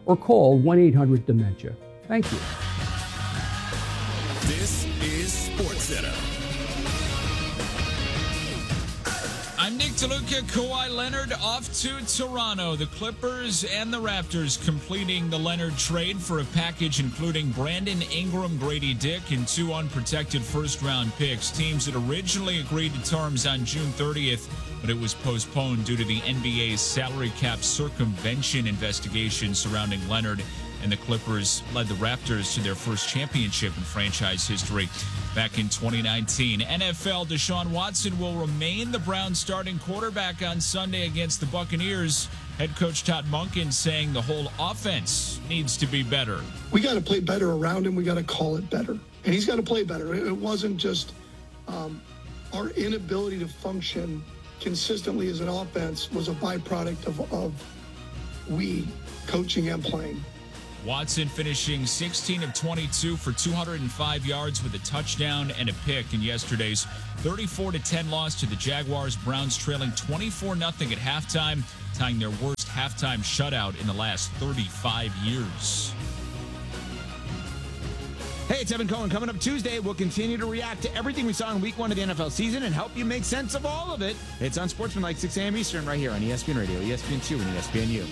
or call 1-800-DEMENTIA. Thank you. This is SportsCenter. I'm Nick DeLuca. Kawhi Leonard off to Toronto. The Clippers and the Raptors completing the Leonard trade for a package including Brandon Ingram, Grady Dick, and 2 unprotected first-round picks. Teams had originally agreed to terms on June 30th, but it was postponed due to the NBA's salary cap circumvention investigation surrounding Leonard. And the Clippers led the Raptors to their first championship in franchise history back in 2019. NFL, Deshaun Watson will remain the Browns' starting quarterback on Sunday against the Buccaneers. Head coach Todd Monken saying the whole offense needs to be better. We got to play better around him. We got to call it better. And he's got to play better. It wasn't just our inability to function consistently as an offense was a byproduct of we coaching and playing. Watson finishing 16 of 22 for 205 yards with a touchdown and a pick in yesterday's 34-10 loss to the Jaguars. Browns trailing 24-0 at halftime, tying their worst halftime shutout in the last 35 years. Hey, it's Evan Cohen. Coming up Tuesday, we'll continue to react to everything we saw in Week 1 of the NFL season and help you make sense of all of it. It's on Sportsmanlike, 6 a.m. Eastern, right here on ESPN Radio, ESPN2, and ESPNU.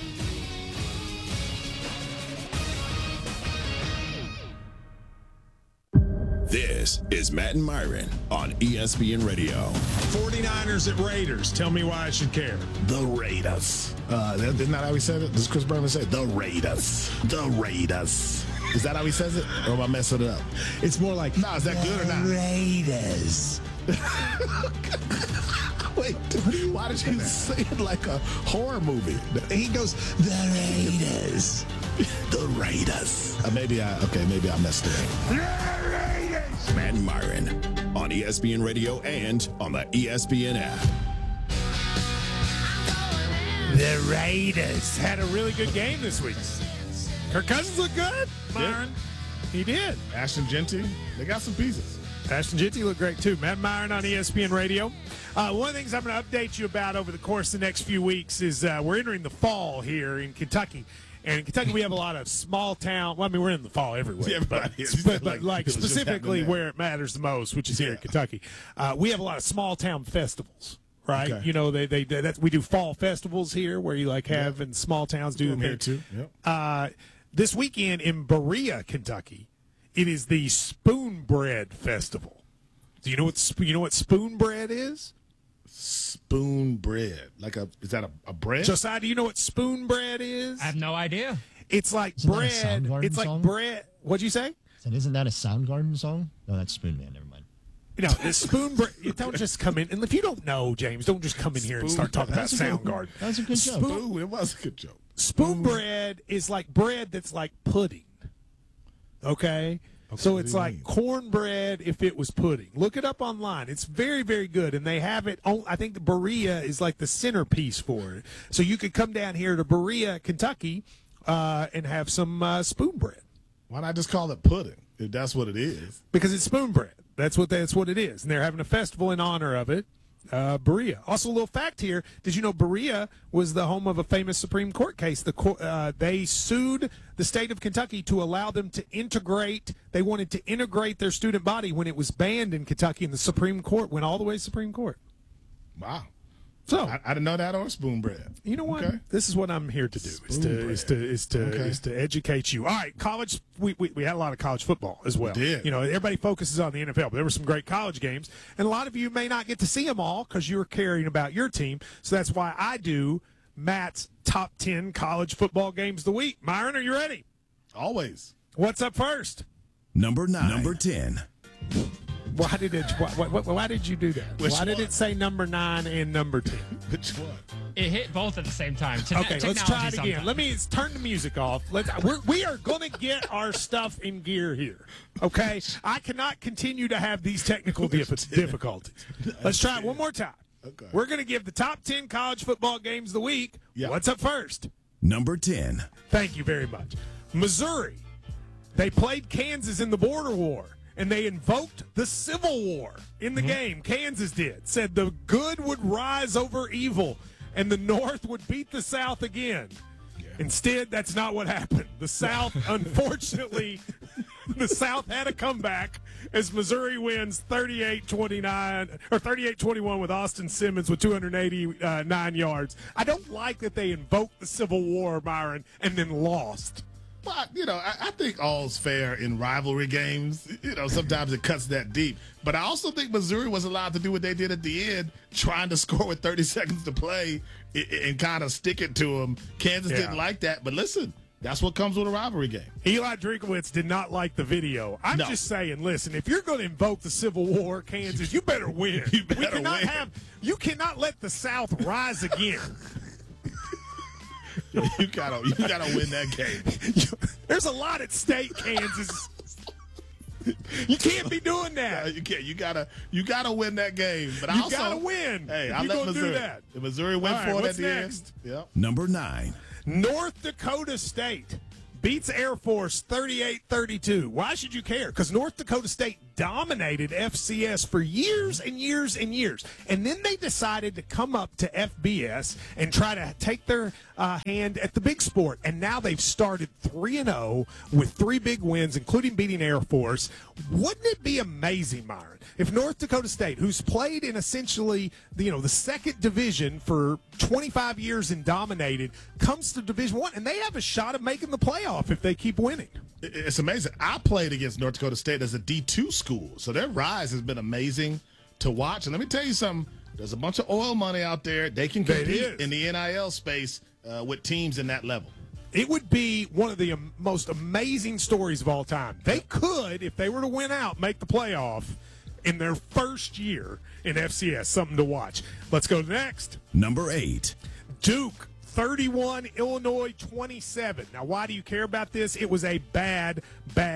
This is Matt and Myron on ESPN Radio. 49ers at Raiders. Tell me why I should care. The Raiders. Isn't that how he said it? Does Chris Berman say the Raiders? The Raiders. Is that how he says it? Or am I messing it up? It's more like, no, is that good or not? Raiders. Wait, why did you say it like a horror movie? He goes, the Raiders. The Raiders. Maybe I messed it up. The Raiders. Matt and Myron on ESPN Radio and on the ESPN app. The Raiders had a really good game this week. Kirk Cousins looked good, Myron. Yeah. He did. Ashton Genty, they got some pieces. Ashton Genty looked great, too. Matt Myron on ESPN Radio. One of the things I'm going to update you about over the course of the next few weeks is we're entering the fall here in Kentucky. And in Kentucky, we have a lot of small town. Well, I mean, we're in the fall everywhere. Yeah, but specifically where it matters the most, which is here in Kentucky, we have a lot of small town festivals. Right, okay. You know we do fall festivals here where you have in small towns do them here too. Yep. This weekend in Berea, Kentucky, it is the Spoon Bread Festival. Do you know what spoon bread is? Spoon bread, is that a bread? Josiah, do you know what spoon bread is? I have no idea. It's like isn't bread. It's like song? Bread. What'd you say? Isn't that a Soundgarden song? No, that's Spoon Man. Never mind. You know, the spoon bread. You don't just come in, and if you don't know, James, don't just come in here and start talking about Soundgarden. That was a good joke. It was a good joke. Spoon bread is like bread that's like pudding. Okay? So it's like cornbread if it was pudding. Look it up online. It's very, very good. And they have it on, I think the Berea is like the centerpiece for it. So you could come down here to Berea, Kentucky, and have some spoon bread. Why not just call it pudding if that's what it is? Because it's spoon bread. That's what it is. And they're having a festival in honor of it. Berea. Also, a little fact here. Did you know Berea was the home of a famous Supreme Court case? They sued the state of Kentucky to allow them to integrate. They wanted to integrate their student body when it was banned in Kentucky, and the Supreme Court went all the way to Supreme Court. Wow. So I didn't know that, or spoon bread. You know what? Okay. This is what I'm here to do: is to educate you. All right, college. We had a lot of college football as well. We did. You know, everybody focuses on the NFL, but there were some great college games, and a lot of you may not get to see them all because you're caring about your team. So that's why I do Matt's top 10 college football games of the week. Myron, are you ready? Always. What's up first? Number 9. Number 10. Why did you do that? Why did it say number 9 and number 10? Which one? It hit both at the same time. Okay, let's try it again. Let's turn the music off. We are going to get our stuff in gear here. Okay? I cannot continue to have these technical difficulties. Let's try it one more time. Okay. We're going to give the top 10 college football games of the week. Yeah. What's up first? Number 10. Thank you very much. Missouri. They played Kansas in the border war. And they invoked the Civil War in the game. Kansas did. Said the good would rise over evil, and the North would beat the South again. Yeah. Instead, that's not what happened. The South, unfortunately, the South had a comeback as Missouri wins 38-29 or 38-21 with Austin Simmons with 289 yards. I don't like that they invoked the Civil War, Byron, and then lost. But, I think all's fair in rivalry games. Sometimes it cuts that deep. But I also think Missouri was allowed to do what they did at the end, trying to score with 30 seconds to play and kind of stick it to them. Kansas didn't like that. But listen, that's what comes with a rivalry game. Eli Drinkwitz did not like the video. I'm just saying, listen, if you're going to invoke the Civil War, Kansas, you better win. You cannot let the South rise again. You gotta win that game. There's a lot at stake, Kansas. You can't be doing that. No, you can't. You gotta win that game. But you gotta win. Hey, if I let Missouri do that. If Missouri went for it at the end. Yep. Number 9. North Dakota State beats Air Force 38-32. Why should you care? Because North Dakota State dominated FCS for years and years and years. And then they decided to come up to FBS and try to take their hand at the big sport. And now they've started 3-0 with 3 big wins, including beating Air Force. Wouldn't it be amazing, Myron, if North Dakota State, who's played in essentially the second division for 25 years and dominated, comes to Division I, and they have a shot of making the playoff if they keep winning? It's amazing. I played against North Dakota State as a D2 school, so their rise has been amazing to watch. And let me tell you something. There's a bunch of oil money out there. They can compete in the NIL space with teams in that level. It would be one of the most amazing stories of all time. They could, if they were to win out, make the playoff in their first year in FCS. Something to watch. Let's go next. Number 8. Duke 31, Illinois 27. Now, why do you care about this? It was a bad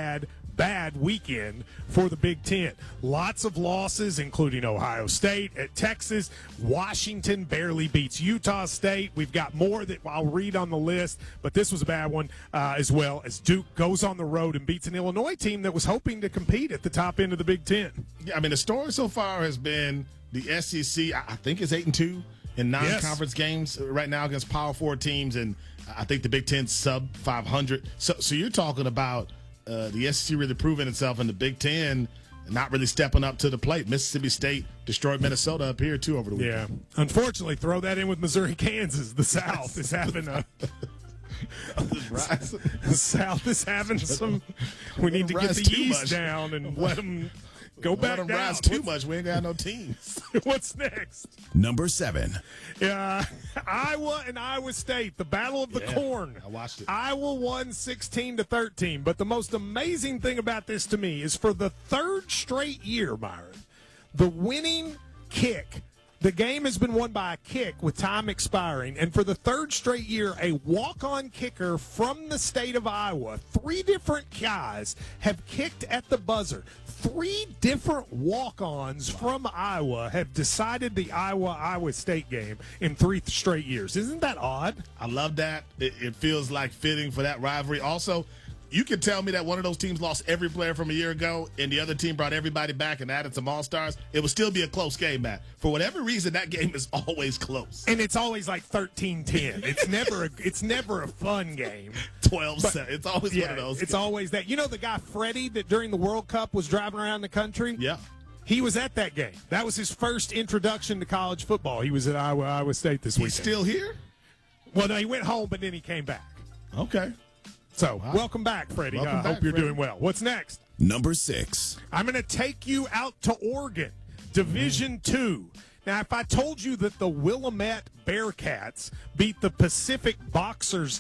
weekend for the Big Ten. Lots of losses, including Ohio State, at Texas. Washington barely beats Utah State. We've got more that I'll read on the list, but this was a bad one as well, as Duke goes on the road and beats an Illinois team that was hoping to compete at the top end of the Big Ten. Yeah, I mean, the story so far has been the SEC, I think it's 8-2 in non-conference games right now against Power 4 teams, and I think the Big Ten's sub 500. So you're talking about the SEC really proving itself, and the Big Ten not really stepping up to the plate. Mississippi State destroyed Minnesota up here, too, over the weekend. Yeah. Unfortunately, throw that in with Missouri, Kansas. The South is having a... The South is having some... We need to get the East down and let them go back down. Rise too much. We ain't got no teams. What's next? Number 7. Iowa and Iowa State, the Battle of the Corn. I watched it. Iowa won 16-13. But the most amazing thing about this to me is for the third straight year, Byron, the winning kick. The game has been won by a kick with time expiring, and for the third straight year, a walk-on kicker from the state of Iowa, 3 different guys have kicked at the buzzer. 3 different walk-ons from Iowa have decided the Iowa State game in 3 straight years. Isn't that odd? I love that. It feels like fitting for that rivalry. Also, you can tell me that one of those teams lost every player from a year ago and the other team brought everybody back and added some all-stars. It would still be a close game, Matt. For whatever reason, that game is always close. And it's always like 13-10. It's never a fun game. 12-7. It's always one of those. It's always that. You know the guy Freddie that during the World Cup was driving around the country? Yeah. He was at that game. That was his first introduction to college football. He was at Iowa State this weekend. He's still here? Well, no, he went home, but then he came back. Okay. So, welcome back, Freddie. Welcome back, hope you're Freddie. doing well. What's next? Number 6. I'm going to take you out to Oregon, Division II. Now, if I told you that the Willamette Bearcats beat the Pacific Boxers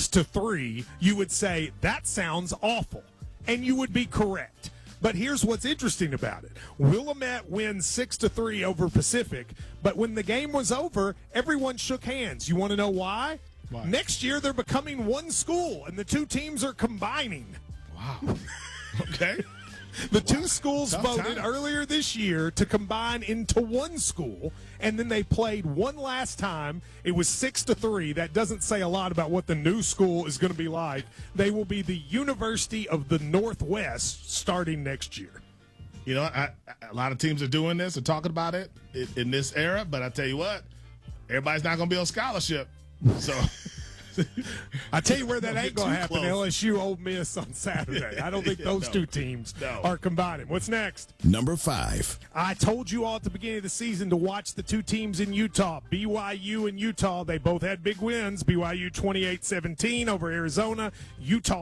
6-3, you would say, that sounds awful. And you would be correct. But here's what's interesting about it. Willamette wins 6-3 over Pacific, but when the game was over, everyone shook hands. You want to know why? Why? Next year, they're becoming one school, and the 2 teams are combining. Wow. Okay. The 2 schools Tough voted times. earlier this year to combine into one school, and then they played one last time. It was 6-3. That doesn't say a lot about what the new school is going to be like. They will be the University of the Northwest starting next year. You know, a lot of teams are doing this and talking about it in this era, but I tell you what, everybody's not going to be on scholarship. So I tell you where that ain't going to happen. Close. LSU Ole Miss on Saturday. I don't think those two teams are combining. What's next? Number 5. I told you all at the beginning of the season to watch the two teams in Utah, BYU and Utah. They both had big wins. BYU 28-17 over Arizona. Utah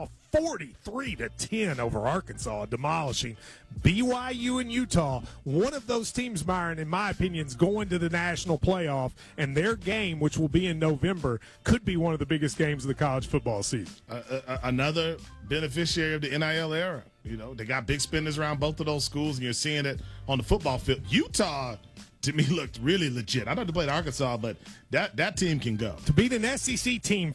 43-10 over Arkansas, demolishing. BYU and Utah, one of those teams, Myron, in my opinion, is going to the national playoff, and their game, which will be in November, could be one of the biggest games of the college football season. Another beneficiary of the NIL era. You know, they got big spenders around both of those schools, and you're seeing it on the football field. Utah, to me, looked really legit. I know they played Arkansas, but that team can go. To beat an SEC team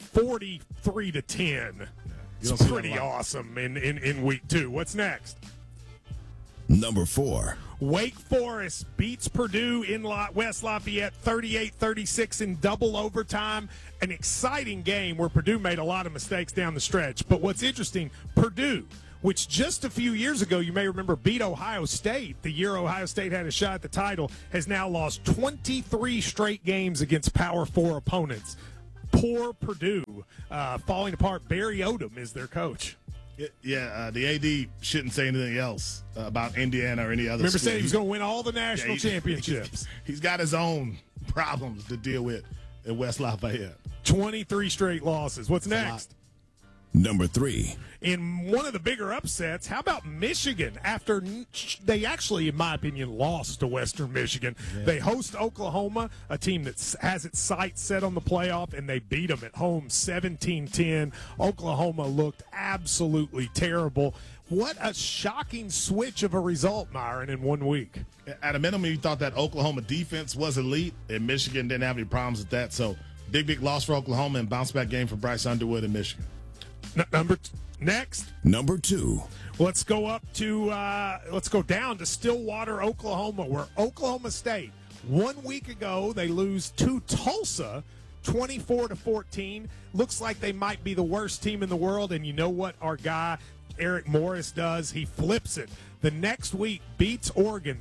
43-10. It's pretty awesome in week 2. What's next? Number 4. Wake Forest beats Purdue in West Lafayette 38-36 in double overtime. An exciting game where Purdue made a lot of mistakes down the stretch. But what's interesting, Purdue, which just a few years ago, you may remember, beat Ohio State, the year Ohio State had a shot at the title, has now lost 23 straight games against Power 4 opponents. Poor Purdue, falling apart. Barry Odom is their coach. Yeah, the AD shouldn't say anything else about Indiana or any other Remember school. saying he was going to win all the national championships. He's got his own problems to deal with in West Lafayette. 23 straight losses. What's next? Number 3. In one of the bigger upsets, how about Michigan? After they actually, in my opinion, lost to Western Michigan. Yeah. They host Oklahoma, a team that has its sights set on the playoff, and they beat them at home 17-10. Oklahoma looked absolutely terrible. What a shocking switch of a result, Myron, in 1 week. At a minimum, you thought that Oklahoma defense was elite, and Michigan didn't have any problems with that. So, big loss for Oklahoma and bounce-back game for Bryce Underwood in Michigan. Next. Number 2. Let's go down to Stillwater, Oklahoma, where Oklahoma State, 1 week ago, they lose to Tulsa 24-14. Looks like they might be the worst team in the world, and you know what our guy Eric Morris does? He flips it. The next week beats Oregon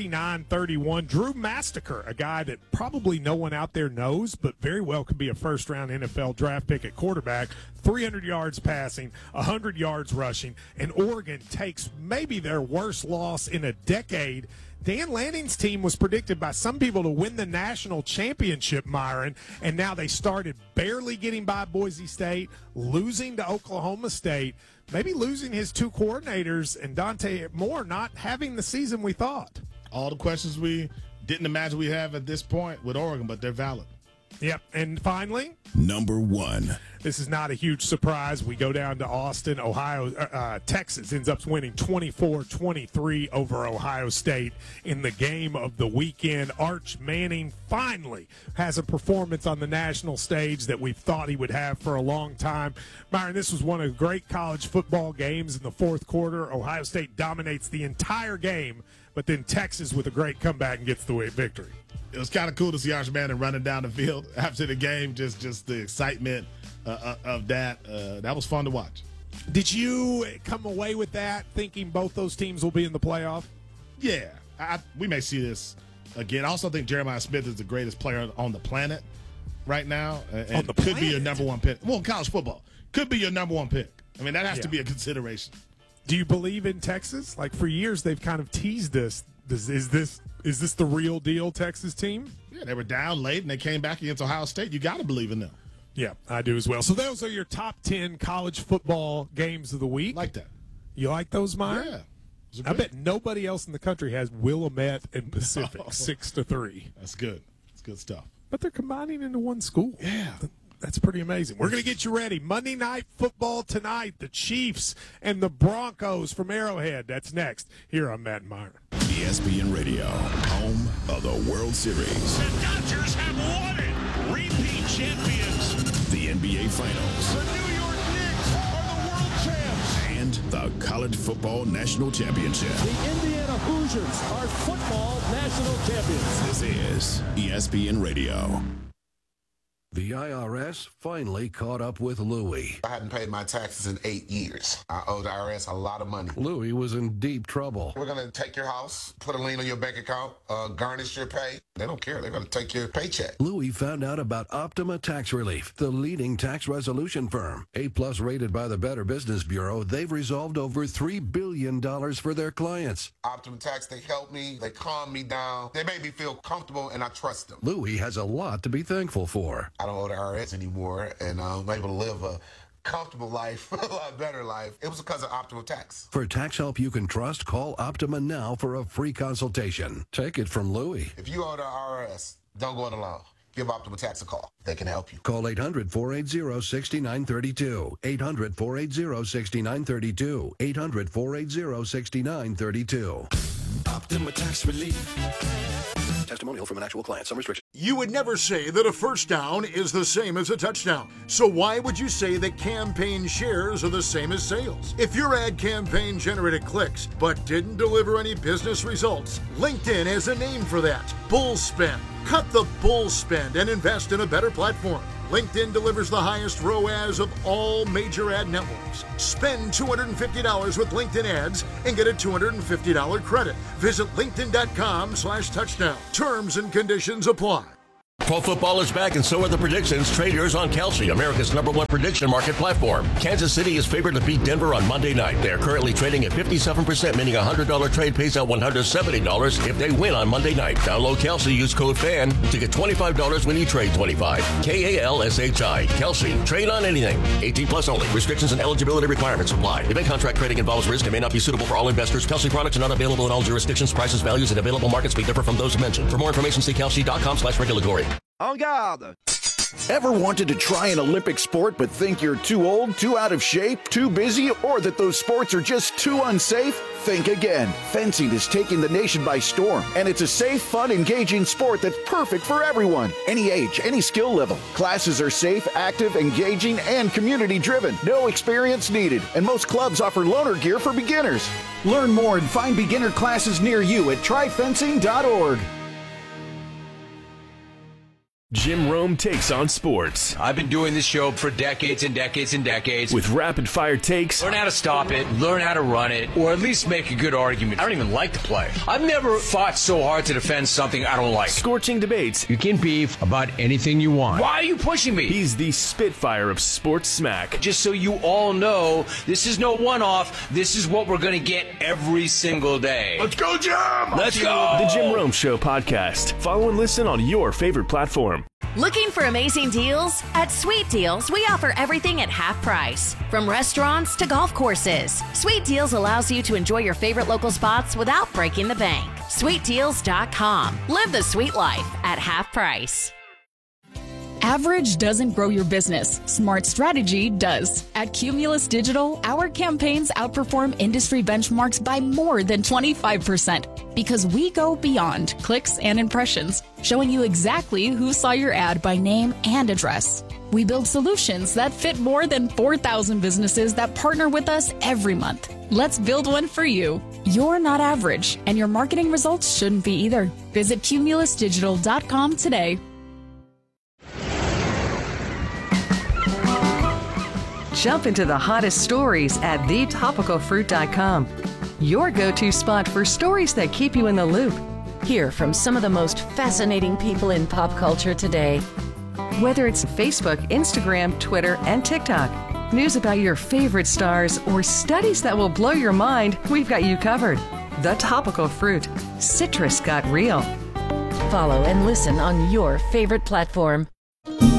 39-31. Drew Mastaker, a guy that probably no one out there knows, but very well could be a first-round NFL draft pick at quarterback. 300 yards passing, 100 yards rushing, and Oregon takes maybe their worst loss in a decade. Dan Lanning's team was predicted by some people to win the national championship, Myron, and now they started barely getting by Boise State, losing to Oklahoma State, maybe losing his 2 coordinators, and Dante Moore not having the season we thought. All the questions we didn't imagine we have at this point with Oregon, but they're valid. Yep, and finally, Number 1. This is not a huge surprise. We go down to Austin, Ohio. Texas ends up winning 24-23 over Ohio State in the game of the weekend. Arch Manning finally has a performance on the national stage that we've thought he would have for a long time. Myron, this was one of the great college football games in the fourth quarter. Ohio State dominates the entire game, but then Texas with a great comeback and gets the victory. It was kind of cool to see Arch Manning running down the field after the game, just the excitement of that. That was fun to watch. Did you come away with that thinking both those teams will be in the playoff? Yeah, we may see this again. I also think Jeremiah Smith is the greatest player on the planet right now, and could be your number 1 pick. Well, in college football, could be your number 1 pick. I mean, that has to be a consideration. Do you believe in Texas? Like, for years, they've kind of teased us. Is this the real deal Texas team? Yeah, they were down late, and they came back against Ohio State. You got to believe in them. Yeah, I do as well. So those are your top 10 college football games of the week. Like that. You like those, Myron? Yeah. I bet nobody else in the country has Willamette and Pacific 6-3. That's good. That's good stuff. But they're combining into one school. Yeah. That's pretty amazing. We're going to get you ready. Monday Night Football tonight. The Chiefs and the Broncos from Arrowhead. That's next here on Matt and Myron. ESPN Radio, home of the World Series. The Dodgers have won it. Repeat champions. The NBA Finals. The New York Knicks are the world champs. And the College Football National Championship. The Indiana Hoosiers are football national champions. This is ESPN Radio. The IRS finally caught up with Louie. I hadn't paid my taxes in 8 years. I owe the IRS a lot of money. Louie was in deep trouble. We're going to take your house, put a lien on your bank account, garnish your pay. They don't care. They're going to take your paycheck. Louie found out about Optima Tax Relief, the leading tax resolution firm. A-plus rated by the Better Business Bureau, they've resolved over $3 billion for their clients. Optima Tax, they help me. They calm me down. They make me feel comfortable, and I trust them. Louie has a lot to be thankful for. I don't owe the IRS anymore, and I'm able to live a comfortable life, a lot better life. It was because of Optima Tax. For tax help you can trust, call Optima now for a free consultation. Take it from Louie. If you owe the IRS, don't go it alone. Give Optima Tax a call. They can help you. Call 800-480-6932. 800-480-6932. 800-480-6932. Optima Tax Relief. Testimonial from an actual client. Some restrictions. You would never say that a first down is the same as a touchdown. So why would you say that campaign shares are the same as sales? If your ad campaign generated clicks but didn't deliver any business results, LinkedIn has a name for that. Bull spend. Cut the bull spend and invest in a better platform. LinkedIn delivers the highest ROAS of all major ad networks. Spend $250 with LinkedIn ads and get a $250 credit. Visit linkedin.com/touchdown. Terms and conditions apply. Pro football is back, and so are the predictions. Trade yours on Kalshi, America's #1 prediction market platform. Kansas City is favored to beat Denver on Monday night. They are currently trading at 57%, meaning a $100 trade pays out $170 if they win on Monday night. Download Kalshi, use code FAN to get $25 when you trade 25. KALSHI. Kalshi. Trade on anything. 18 plus only. Restrictions and eligibility requirements apply. Event contract trading involves risk and may not be suitable for all investors. Kalshi products are not available in all jurisdictions. Prices, values, and available markets may differ from those mentioned. For more information, see kalshi.com/regulatory. En garde! Ever wanted to try an Olympic sport but think you're too old, too out of shape, too busy, or that those sports are just too unsafe? Think again. Fencing is taking the nation by storm, and it's a safe, fun, engaging sport that's perfect for everyone. Any age, any skill level. Classes are safe, active, engaging, and community-driven. No experience needed, and most clubs offer loaner gear for beginners. Learn more and find beginner classes near you at tryfencing.org. Jim Rome takes on sports. I've been doing this show for decades and decades and decades. With rapid-fire takes. Learn how to stop it, learn how to run it, or at least make a good argument. I don't even like to play. I've never fought so hard to defend something I don't like. Scorching debates. You can beef about anything you want. Why are you pushing me? He's the Spitfire of sports smack. Just so you all know, this is no one-off. This is what we're going to get every single day. Let's go, Jim! Let's go! The Jim Rome Show podcast. Follow and listen on your favorite platform. Looking for amazing deals? At Sweet Deals, we offer everything at half price. From restaurants to golf courses. Sweet Deals allows you to enjoy your favorite local spots without breaking the bank. SweetDeals.com. Live the sweet life at half price. Average doesn't grow your business. Smart strategy does. At Cumulus Digital, our campaigns outperform industry benchmarks by more than 25% because we go beyond clicks and impressions, showing you exactly who saw your ad by name and address. We build solutions that fit more than 4,000 businesses that partner with us every month. Let's build one for you. You're not average, and your marketing results shouldn't be either. Visit cumulusdigital.com today. Jump into the hottest stories at thetopicalfruit.com. Your go-to spot for stories that keep you in the loop. Hear from some of the most fascinating people in pop culture today. Whether it's Facebook, Instagram, Twitter, and TikTok, news about your favorite stars, or studies that will blow your mind, we've got you covered. The Topical Fruit. Citrus got real. Follow and listen on your favorite platform.